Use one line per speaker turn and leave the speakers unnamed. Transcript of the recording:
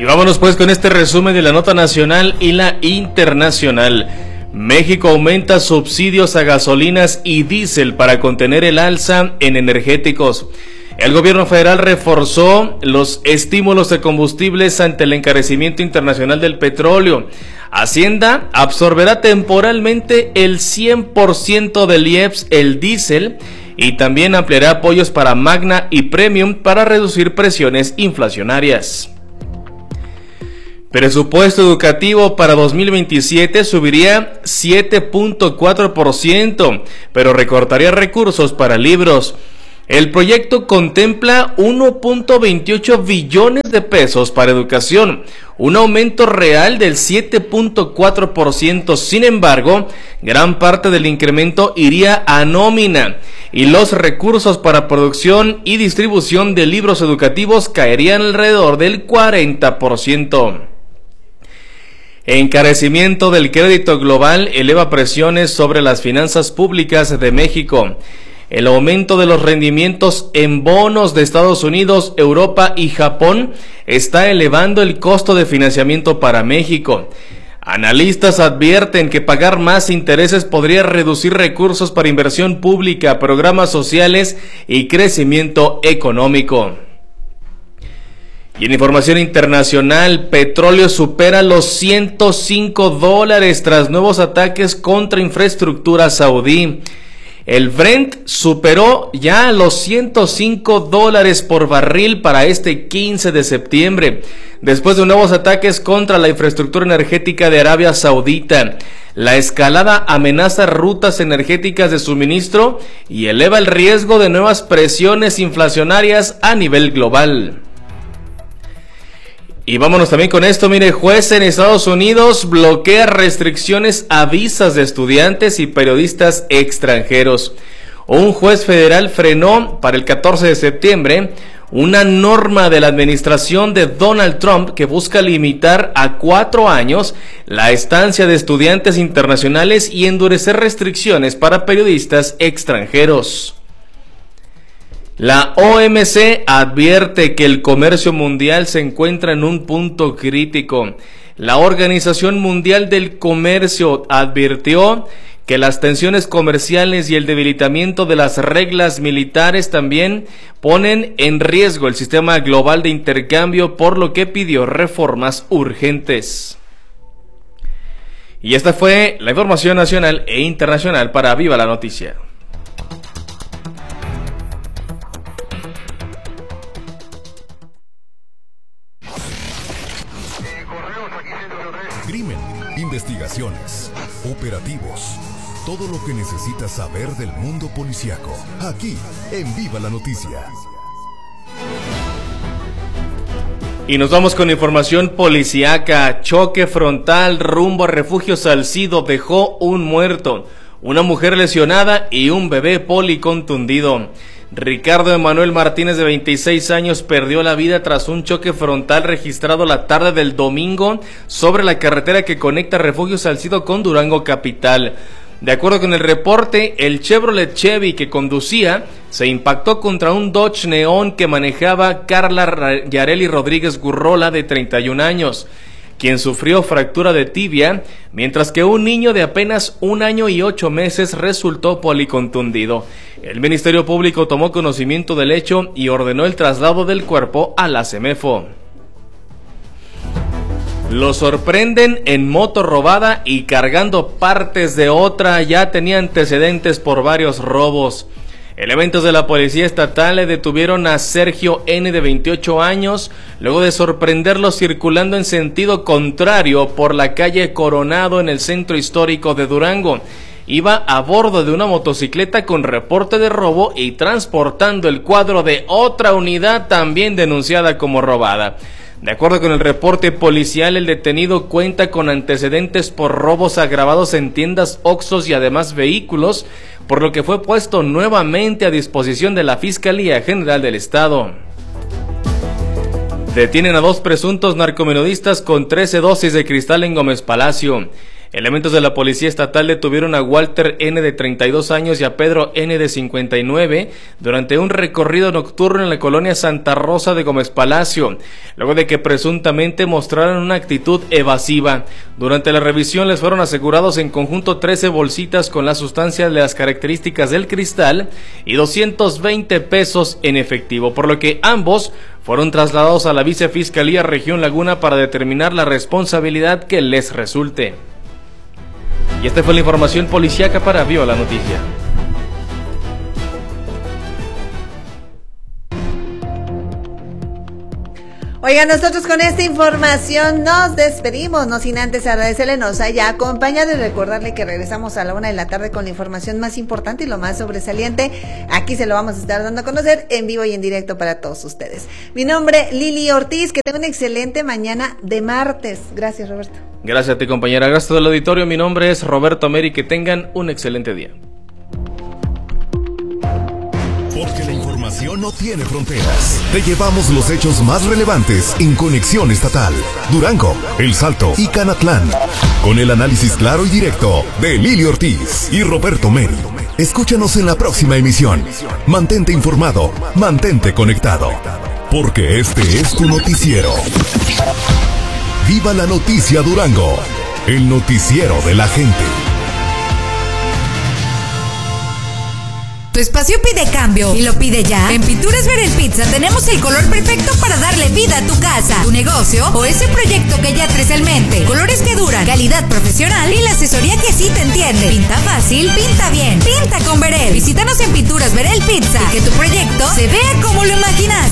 Y vámonos pues con este resumen de la nota nacional y la internacional. México aumenta subsidios a gasolinas y diésel para contener el alza en energéticos. El gobierno federal reforzó los estímulos de combustibles ante el encarecimiento internacional del petróleo. Hacienda absorberá temporalmente el 100% del IEPS, el diésel, y también ampliará apoyos para Magna y Premium para reducir presiones inflacionarias. Presupuesto educativo para 2027 subiría 7.4%, pero recortaría recursos para libros. El proyecto contempla 1.28 billones de pesos para educación, un aumento real del 7.4%. Sin embargo, gran parte del incremento iría a nómina y los recursos para producción y distribución de libros educativos caerían alrededor del 40%. Encarecimiento del crédito global eleva presiones sobre las finanzas públicas de México. El aumento de los rendimientos en bonos de Estados Unidos, Europa y Japón está elevando el costo de financiamiento para México. Analistas advierten que pagar más intereses podría reducir recursos para inversión pública, programas sociales y crecimiento económico. Y en información internacional, petróleo supera los $105 tras nuevos ataques contra infraestructura saudí. El Brent superó ya los $105 por barril para este 15 de septiembre, después de nuevos ataques contra la infraestructura energética de Arabia Saudita. La escalada amenaza rutas energéticas de suministro y eleva el riesgo de nuevas presiones inflacionarias a nivel global. Y vámonos también con esto, mire, juez en Estados Unidos bloquea restricciones a visas de estudiantes y periodistas extranjeros. Un juez federal frenó para el 14 de septiembre una norma de la administración de Donald Trump que busca limitar a 4 años la estancia de estudiantes internacionales y endurecer restricciones para periodistas extranjeros. La OMC advierte que el comercio mundial se encuentra en un punto crítico. La Organización Mundial del Comercio advirtió que las tensiones comerciales y el debilitamiento de las reglas militares también ponen en riesgo el sistema global de intercambio, por lo que pidió reformas urgentes. Y esta fue la información nacional e internacional para Viva la Noticia.
Crimen, investigaciones, operativos, todo lo que necesitas saber del mundo policíaco, aquí en Viva la Noticia.
Y nos vamos con información policíaca. Choque frontal rumbo a Refugio Salcido dejó un muerto, una mujer lesionada y un bebé policontundido. Ricardo Emanuel Martínez, de 26 años, perdió la vida tras un choque frontal registrado la tarde del domingo sobre la carretera que conecta Refugio Salcido con Durango capital. De acuerdo con el reporte, el Chevrolet Chevy que conducía se impactó contra un Dodge Neon que manejaba Carla Yareli Rodríguez Gurrola, de 31 años, quien sufrió fractura de tibia, mientras que un niño de apenas 1 año y 8 meses resultó policontundido. El Ministerio Público tomó conocimiento del hecho y ordenó el traslado del cuerpo a la CEMEFO. Lo sorprenden en moto robada y cargando partes de otra. Ya tenía antecedentes por varios robos. Elementos de la Policía Estatal le detuvieron a Sergio N., de 28 años, luego de sorprenderlo circulando en sentido contrario por la calle Coronado en el centro histórico de Durango. Iba a bordo de una motocicleta con reporte de robo y transportando el cuadro de otra unidad también denunciada como robada. De acuerdo con el reporte policial, el detenido cuenta con antecedentes por robos agravados en tiendas Oxxos y además vehículos, por lo que fue puesto nuevamente a disposición de la Fiscalía General del Estado. Detienen a 2 presuntos narcomenudistas con 13 dosis de cristal en Gómez Palacio. Elementos de la Policía Estatal detuvieron a Walter N. de 32 años y a Pedro N. de 59 durante un recorrido nocturno en la colonia Santa Rosa de Gómez Palacio, luego de que presuntamente mostraron una actitud evasiva. Durante la revisión les fueron asegurados en conjunto 13 bolsitas con la sustancia de las características del cristal y 220 pesos en efectivo, por lo que ambos fueron trasladados a la Vicefiscalía Región Laguna para determinar la responsabilidad que les resulte. Y esta fue la información policíaca para Viva la Noticia.
Oigan, nosotros con esta información nos despedimos, no sin antes agradecerle nos haya acompañado y recordarle que regresamos a la 1 de la tarde con la información más importante y lo más sobresaliente. Aquí se lo vamos a estar dando a conocer en vivo y en directo para todos ustedes. Mi nombre, Lili Ortiz, que tenga una excelente mañana de martes. Gracias, Roberto.
Gracias a ti, compañera. Gracias del auditorio. Mi nombre es Roberto Meri. Que tengan un excelente día.
Porque la información no tiene fronteras. Te llevamos los hechos más relevantes en Conexión Estatal. Durango, El Salto y Canatlán. Con el análisis claro y directo de Lili Ortiz y Roberto Meri. Escúchanos en la próxima emisión. Mantente informado, mantente conectado. Porque este es tu noticiero. Viva la noticia Durango. El noticiero de la gente.
Tu espacio pide cambio y lo pide ya. En Pinturas Verel Pizza tenemos el color perfecto para darle vida a tu casa, tu negocio o ese proyecto que ya traes en mente. Colores que duran, calidad profesional y la asesoría que sí te entiende. Pinta fácil, pinta bien, pinta con Verel. Visítanos en Pinturas Verel Pizza y que tu proyecto se vea como lo imaginas.